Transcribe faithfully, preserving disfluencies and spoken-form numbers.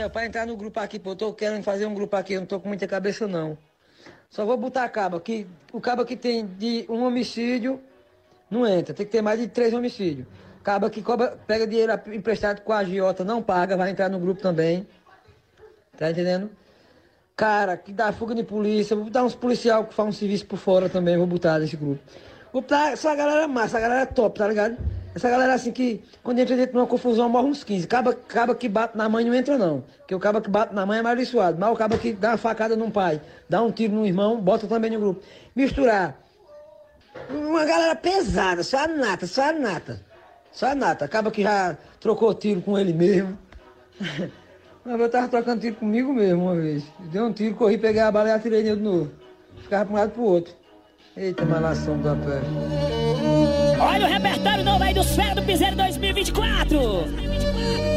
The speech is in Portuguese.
Daniel, pra entrar no grupo aqui, pô, eu tô querendo fazer um grupo aqui, eu não tô com muita cabeça não. Só vou botar cabo aqui. O cabo que tem de um homicídio não entra, tem que ter mais de três homicídios. Cabo que cobra, pega dinheiro emprestado com a agiota, não paga, vai entrar no grupo também. Tá entendendo? Cara, que dá fuga de polícia, vou botar uns policial que faz um serviço por fora também, vou botar nesse grupo. Vou botar essa galera massa, essa galera top, tá ligado? Essa galera assim que, quando entra dentro de uma confusão, morre uns quinze. Caba, caba que bate na mãe não entra não. Porque o caba que bate na mãe é mais abençoado. Mas o caba que dá uma facada num pai, dá um tiro no irmão, bota também no grupo. Misturar uma galera pesada, só a nata, só a nata. Só a nata. Acaba que já trocou tiro com ele mesmo. Mas eu tava trocando tiro comigo mesmo uma vez. Deu um tiro, corri, peguei a bala e atirei nele de novo. Ficava pra um lado e pro outro. Eita, malação da pé. Olha o repertório novo aí dos Fera do Piseiro dois mil e vinte e quatro.